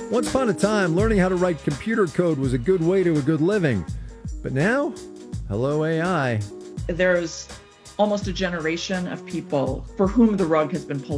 Once upon a time, learning how to write computer code was a good way to a good living. But now, hello AI. There's almost a generation of people for whom the rug has been pulled